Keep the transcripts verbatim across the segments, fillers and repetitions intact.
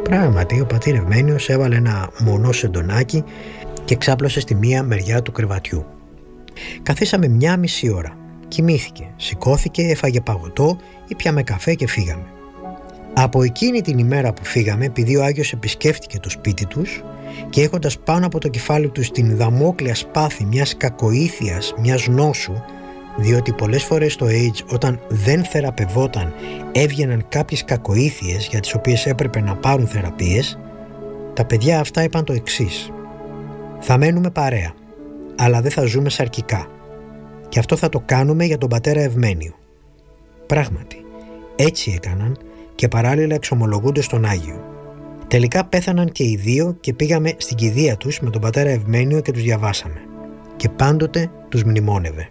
Πράγματι, ο πατήρ Ευμένιος έβαλε ένα μονό σεντονάκι και ξάπλωσε στη μία μεριά του κρεβατιού. Καθίσαμε μια μισή ώρα. Κοιμήθηκε, σηκώθηκε, έφαγε παγωτό, ήπιαμε καφέ και φύγαμε. Από εκείνη την ημέρα που φύγαμε, επειδή ο Άγιος επισκέφτηκε το σπίτι τους και έχοντας πάνω από το κεφάλι τους την δαμόκλεια σπάθη μιας κακοήθειας, μιας νόσου, διότι πολλές φορές στο AIDS όταν δεν θεραπευόταν έβγαιναν κάποιες κακοήθειες για τις οποίες έπρεπε να πάρουν θεραπείες, τα παιδιά αυτά είπαν το εξής: θα μένουμε παρέα, αλλά δεν θα ζούμε σαρκικά, και αυτό θα το κάνουμε για τον πατέρα Ευμένιο. Πράγματι, έτσι έκαναν και παράλληλα εξομολογούνται στον Άγιο. Τελικά πέθαναν και οι δύο και πήγαμε στην κηδεία τους με τον πατέρα Ευμένιο και τους διαβάσαμε. Και πάντοτε τους μνημόνευε.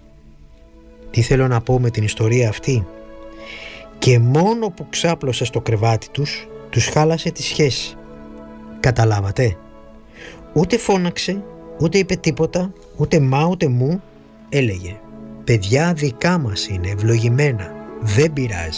Τι θέλω να πω με την ιστορία αυτή? Και μόνο που ξάπλωσε στο κρεβάτι τους, τους χάλασε τη σχέση. Καταλάβατε? Ούτε φώναξε, ούτε είπε τίποτα, ούτε μα ούτε μου. Έλεγε: παιδιά δικά μας είναι, ευλογημένα, δεν πειράζει.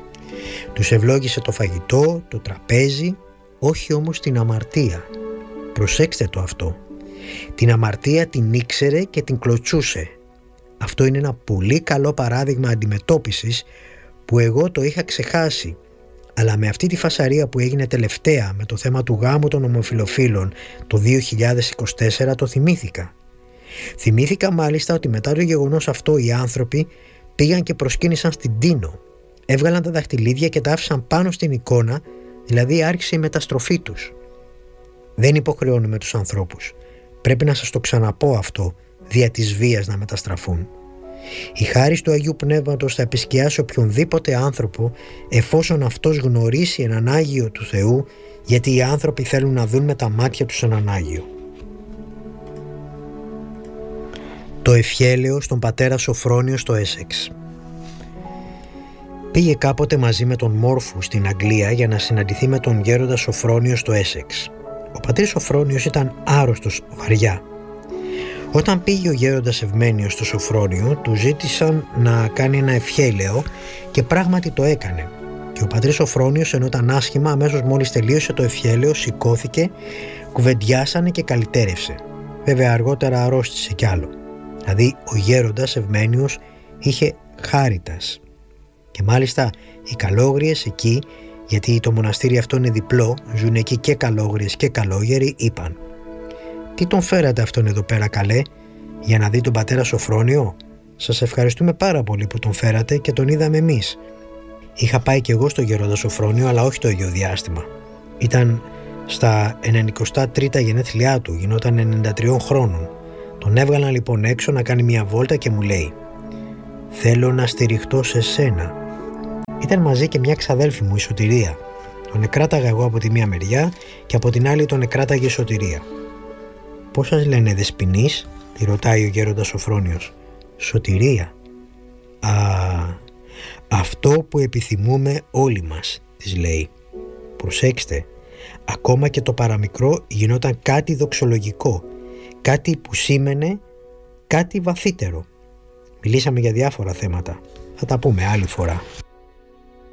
Τους ευλόγησε το φαγητό, το τραπέζι, όχι όμως την αμαρτία. Προσέξτε το αυτό. Την αμαρτία την ήξερε και την κλωτσούσε. Αυτό είναι ένα πολύ καλό παράδειγμα αντιμετώπισης που εγώ το είχα ξεχάσει, αλλά με αυτή τη φασαρία που έγινε τελευταία με το θέμα του γάμου των ομοφυλοφίλων το δύο χιλιάδες είκοσι τέσσερα το θυμήθηκα. Θυμήθηκα μάλιστα ότι μετά το γεγονός αυτό οι άνθρωποι πήγαν και προσκύνησαν στην Τίνο. Έβγαλαν τα δαχτυλίδια και τα άφησαν πάνω στην εικόνα, δηλαδή άρχισε η μεταστροφή τους. Δεν υποχρεώνουμε τους ανθρώπους. Πρέπει να σας το ξαναπώ αυτό, δια της βίας να μεταστραφούν. Η χάρις του Αγίου Πνεύματος θα επισκιάσει οποιονδήποτε άνθρωπο εφόσον αυτός γνωρίσει έναν Άγιο του Θεού, γιατί οι άνθρωποι θέλουν να δουν με τα μάτια τους έναν Άγιο. Το ευχέλαιο στον πατέρα Σοφρόνιο στο Έσεξ. Πήγε κάποτε μαζί με τον Μόρφου στην Αγγλία για να συναντηθεί με τον γέροντα Σοφρόνιο στο Έσεξ. Ο πατήρ Σοφρόνιος ήταν άρρωστος βαριά. Όταν πήγε ο γέροντας Ευμένιος στο Σοφρόνιο, του ζήτησαν να κάνει ένα ευχέλαιο και πράγματι το έκανε. Και ο πατήρ Σοφρόνιος, ενώ ήταν άσχημα, αμέσως μόλις τελείωσε το ευχέλαιο, σηκώθηκε, κουβεντιάσανε και καλυτέρευσε. Βέβαια αργότερα αρρώστησε κι άλλο. Δηλαδή ο γέροντας Ευμένιος είχε χάριτας. Και μάλιστα οι καλόγριες εκεί, γιατί το μοναστήρι αυτό είναι διπλό, ζουν εκεί και καλόγριες και καλόγεροι, είπαν: τι τον φέρατε αυτόν εδώ πέρα καλέ, για να δει τον πατέρα Σοφρόνιο? Σας ευχαριστούμε πάρα πολύ που τον φέρατε και τον είδαμε εμείς. Είχα πάει κι εγώ στο γέροντα Σοφρόνιο, αλλά όχι το ίδιο διάστημα. Ήταν στα ενενηκοστά τρίτα γενέθλιά του, γινόταν ενενήντα τριών χρόνων. Τον έβγαλαν λοιπόν έξω να κάνει μια βόλτα και μου λέει: θέλω να στηριχτώ σε σένα. Ήταν μαζί και μια ξαδέλφη μου, η Σωτηρία. Τον εκράταγα εγώ από τη μία μεριά και από την άλλη τον εκράταγε η Σωτηρία. Πώς σας λένε δεσποινείς? Τη ρωτάει ο γέροντας Σοφρόνιος. Σωτηρία. Α, αυτό που επιθυμούμε όλοι μας, της λέει. Προσέξτε, ακόμα και το παραμικρό γινόταν κάτι δοξολογικό, κάτι που σήμαινε κάτι βαθύτερο. Μιλήσαμε για διάφορα θέματα. Θα τα πούμε άλλη φορά.